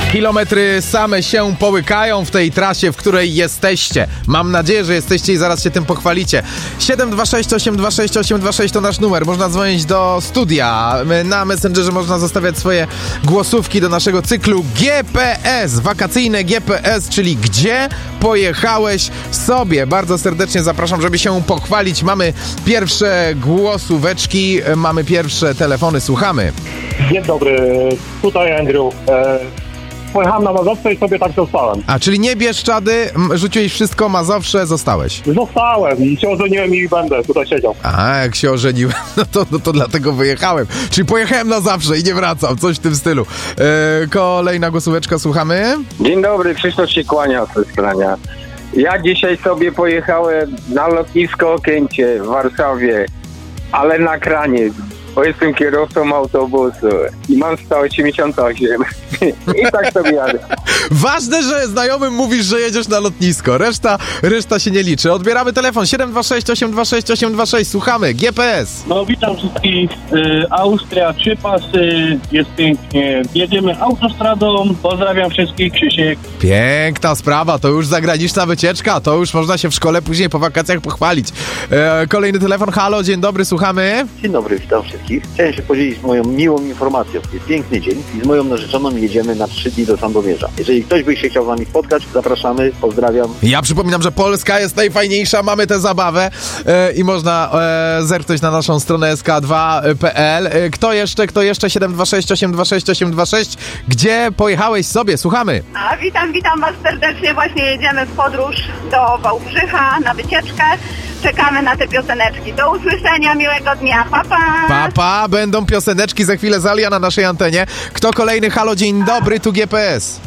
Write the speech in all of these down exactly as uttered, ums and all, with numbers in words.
Kilometry same się połykają w tej trasie, w której jesteście. Mam nadzieję, że jesteście i zaraz się tym pochwalicie. siedem dwa sześć osiem dwa sześć osiem dwa sześć to nasz numer. Można dzwonić do studia. Na Messengerze można zostawiać swoje głosówki do naszego cyklu G P S. Wakacyjne G P S, czyli gdzie pojechałeś sobie. Bardzo serdecznie zapraszam, żeby się pochwalić. Mamy pierwsze głosóweczki, mamy pierwsze telefony. Słuchamy. Dzień dobry, tutaj Andrew. E, pojechałem na Mazowsze i sobie tak zostałem. A, czyli nie Bieszczady, m, rzuciłeś wszystko, Mazowsze, zostałeś. Zostałem i się ożeniłem i będę tutaj siedział. Aha, jak się ożeniłem, no to, no to dlatego wyjechałem. Czyli pojechałem na zawsze i nie wracam, coś w tym stylu. E, kolejna głosóweczka, słuchamy. Dzień dobry, Krzysztof się kłania z tej strony. Ja dzisiaj sobie pojechałem na lotnisko Okęcie w Warszawie, ale na kranie, bo jestem kierowcą autobusu i mam sto osiemdziesiąt osiem i tak sobie jadę. Ważne, że znajomym mówisz, że jedziesz na lotnisko, reszta, reszta się nie liczy. Odbieramy telefon siedem dwa sześć osiem dwa sześć osiem dwa sześć, słuchamy, G P S. No witam wszystkich, y, Austria, trzy pasy, jest pięknie, jedziemy autostradą, pozdrawiam wszystkich, Krzysiek. Piękna sprawa, to już zagraniczna wycieczka, to już można się w szkole później po wakacjach pochwalić. E, kolejny telefon, halo, dzień dobry, słuchamy. Dzień dobry, witam wszystkich. Chciałem się podzielić moją miłą informacją. Jest piękny dzień i z moją narzeczoną jedziemy na trzy dni do Sandomierza. Jeżeli ktoś by się chciał z nami spotkać, zapraszamy, pozdrawiam. Ja przypominam, że Polska jest najfajniejsza, mamy tę zabawę e, i można e, zerknąć na naszą stronę S K dwa kropka P L. E, kto jeszcze, kto jeszcze? siedem dwa sześć osiem dwa sześć osiem dwa sześć. Gdzie pojechałeś sobie? Słuchamy. A, witam, witam was serdecznie. Właśnie jedziemy w podróż do Wałbrzycha na wycieczkę. Czekamy na te pioseneczki. Do usłyszenia, miłego dnia. Pa, pa. Pa, pa. Będą pioseneczki za chwilę z Alia na naszej antenie. Kto kolejny? Halo, dzień dobry, tu G P S.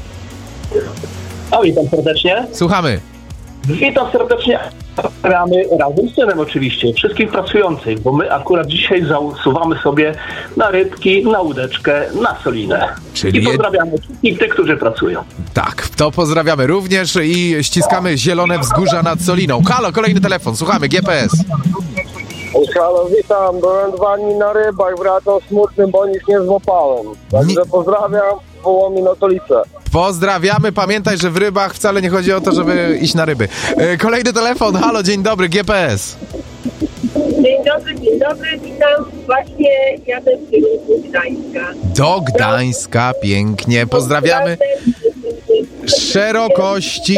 A witam serdecznie. Słuchamy. Witam serdecznie. Gramy razem z synem oczywiście, wszystkich pracujących, bo my akurat dzisiaj zasuwamy sobie na rybki, na łódeczkę, na solinę. Czyli I pozdrawiamy wszystkich tych, którzy pracują. Tak, to pozdrawiamy również i ściskamy zielone wzgórza nad Soliną. Halo, kolejny telefon, słuchamy, G P S. Halo, witam, byłem dwa dni na rybach, wracam smutny, bo nic nie złapałem. Także pozdrawiam, Wołomin Otolice. Pozdrawiamy, pamiętaj, że w rybach wcale nie chodzi o to, żeby iść na ryby. Kolejny telefon, halo, dzień dobry, G P S. Dzień dobry, dzień dobry, witam, właśnie jadę w kierunku Gdańska. Do Gdańska, pięknie, pozdrawiamy. Szerokości...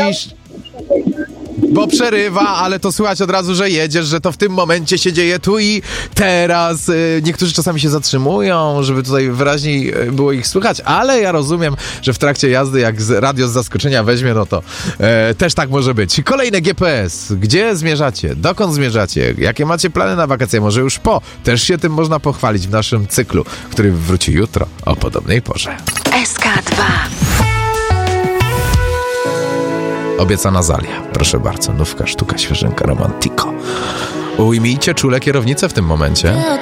Bo przerywa, ale to słychać od razu, że jedziesz, że to w tym momencie się dzieje tu i teraz. Niektórzy czasami się zatrzymują, żeby tutaj wyraźniej było ich słychać, ale ja rozumiem, że w trakcie jazdy, jak radio z zaskoczenia weźmie, no to e, też tak może być. Kolejne G P S. Gdzie zmierzacie? Dokąd zmierzacie? Jakie macie plany na wakacje? Może już po? Też się tym można pochwalić w naszym cyklu, który wróci jutro o podobnej porze. S K dwa. Obiecana Zalia. Proszę bardzo, nówka, sztuka, świeżynka, romantico. Ujmijcie czule kierownicę w tym momencie.